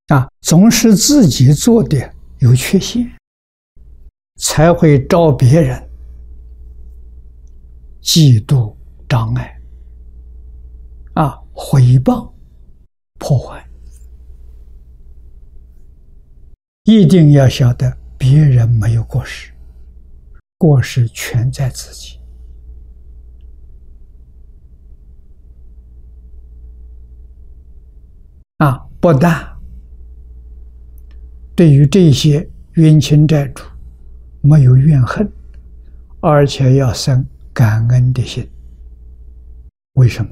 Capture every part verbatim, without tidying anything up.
啊，总是自己做的有缺陷，才会招别人嫉妒、障碍，啊，毁谤、破坏。一定要晓得，别人没有过失，过失全在自己。啊，不但对于这些冤亲债主没有怨恨，而且要生感恩的心。为什么？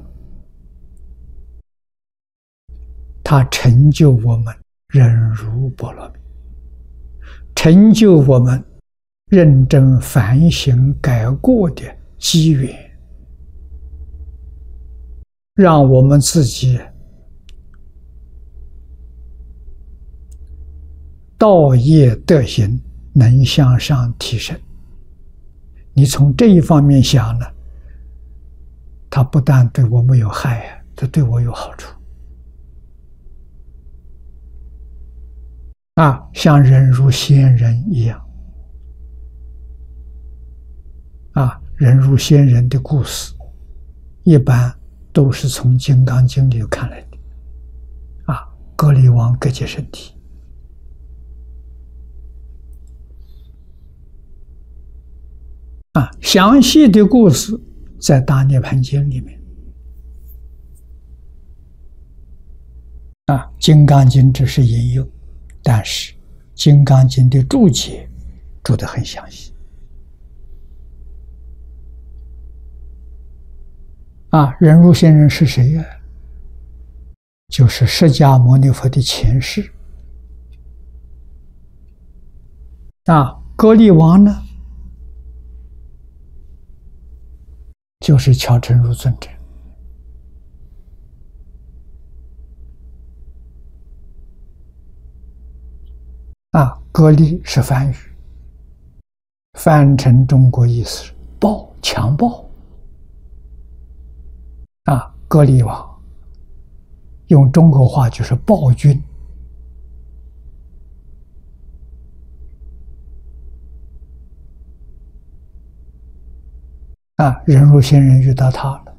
他成就我们忍辱波罗蜜，成就我们认真反省改过的机缘，让我们自己道业德行能向上提升。你从这一方面想呢，他不但对我没有害，他对我有好处。啊，像忍辱仙人一样。啊，忍辱仙人的故事，一般都是从《金刚经》里看来的。啊，割离王割截身体。啊，详细的故事在《大涅盘经》里面。啊，《金刚经》只是引用，但是《金刚经》的注解注得很详细。啊，忍辱仙人是谁呀？就是释迦牟尼佛的前世。啊，割离王呢，就是乔成如尊者。啊，割离是梵语，翻成中国意思是暴、强暴。啊，割离王用中国话就是暴君。啊，忍辱仙人遇到他了，